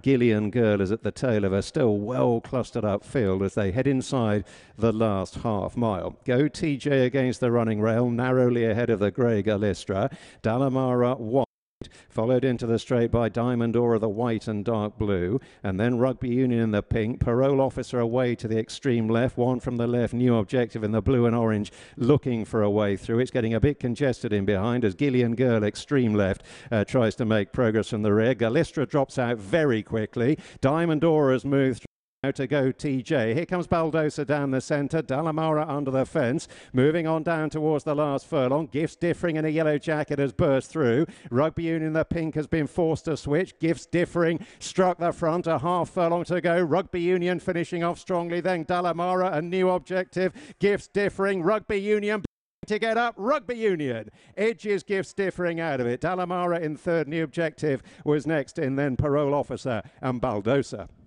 Gillian Girl is at the tail of a still well clustered up field as they head inside the last half mile. Go TJ against the running rail, narrowly ahead of the grey Gallistra. Dallamara wide, followed into the straight by Diamond Aura, the white and dark blue, and then Rugby Union in the pink. Parole Officer away to the extreme left, one from the left, New Objective in the blue and orange, looking for a way through. It's getting a bit congested in behind as Gillian Girl, extreme left, tries to make progress from the rear. Gallistra drops out very quickly. Diamond Aura's moved through to Go TJ. Here comes Baldosa down the centre. Dallamara under the fence. Moving on down towards the last furlong. Gifts Differing in a yellow jacket has burst through. Rugby Union in the pink has been forced to switch. Gifts Differing struck the front. A half furlong to go. Rugby Union finishing off strongly. Then Dallamara, a New Objective. Gifts Differing. Rugby Union to get up. Rugby Union edges Gifts Differing out of it. Dallamara in third. New Objective was next in then Parole Officer and Baldosa.